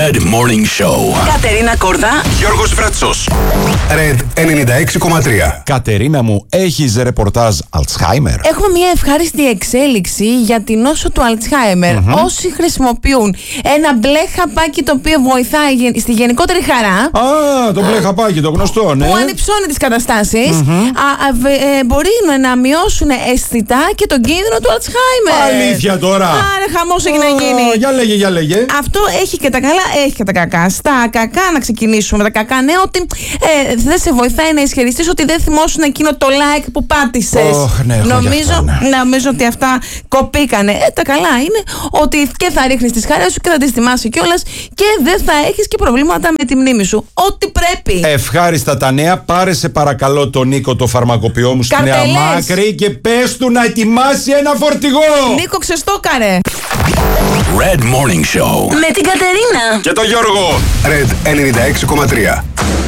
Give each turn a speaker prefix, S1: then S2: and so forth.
S1: Red Morning Show.
S2: Κατερίνα Κορδά,
S1: Γιώργος Βρέτσος.
S3: Red 96,3.
S4: Κατερίνα μου, έχεις ρεπορτάζ Αλτσχάιμερ?
S5: Έχουμε μια ευχάριστη εξέλιξη για την νόσο του Αλτσχάιμερ. Όσοι χρησιμοποιούν ένα μπλε χαπάκι το οποίο βοηθάει στη γενικότερη χαρά.
S4: Α, το μπλε χαπάκι, το γνωστό, ναι.
S5: Που ανυψώνει τις καταστάσεις, μπορεί να μειώσουν αισθητά και τον κίνδυνο του Αλτσχάιμερ.
S4: Αλήθεια τώρα?
S5: Άρα χαμός έχει να γίνει.
S4: Για λέγε.
S5: Αυτό έχει και τα καλά, έχει και τα κακά. Στα κακά να ξεκινήσουμε. Τα κακά, ναι, ότι δεν σε βοηθάει να ισχυριστείς ότι δεν θυμόσουν εκείνο το like που πάτησες.
S4: Ναι,
S5: νομίζω ότι αυτά κοπήκανε. Τα καλά είναι ότι και θα ρίχνεις τις χαρές σου και θα τις τιμάσει κιόλας και δεν θα έχεις και προβλήματα με τη μνήμη σου. Ό,τι πρέπει.
S4: Ευχάριστα τα νέα. Πάρε σε παρακαλώ τον Νίκο, το φαρμακοποιό μου στη Νέα Μάκρη, και πες του να ετοιμάσει ένα φορτηγό.
S5: Νίκο, ξεστόκαρε.
S1: Red Morning Show.
S2: με την Κατερίνα
S1: Και το Γιώργο.
S3: Red 96,3.